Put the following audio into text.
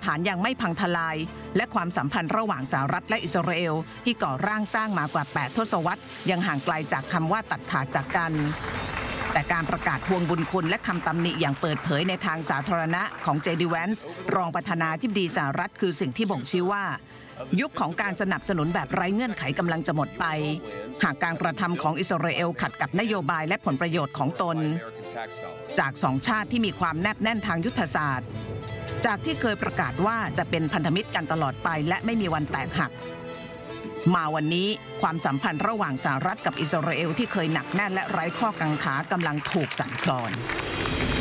ฐานยังไม่พังทลายและความสัมพันธ์ระหว่างสหรัฐและอิสราเอลที่ก่อร่างสร้างมากว่า8 ทศวรรษยังห่างไกลจากคำว่าตัดขาดจากกันแต่การประกาศทวงบุญคุณและคำตำหนิอย่างเปิดเผยในทางสาธารณะของเจดีแวนซ์รองประธานาธิบดีสหรัฐคือสิ่งที่บ่งชี้ว่ายุคของการสนับสนุนแบบไร้เงื่อนไขกำลังจะหมดไปหากการกระทำของอิสราเอลขัดกับนโยบายและผลประโยชน์ของตนจากสองชาติที่มีความแนบแน่นทางยุทธศาสตร์จากที่เคยประกาศว่าจะเป็นพันธมิตรกันตลอดไปและไม่มีวันแตกหักมาวันนี้ความสัมพันธ์ระหว่างสหรัฐกับอิสราเอลที่เคยหนักแน่นและไร้ข้อกังขากำลังถูกสั่นคลอน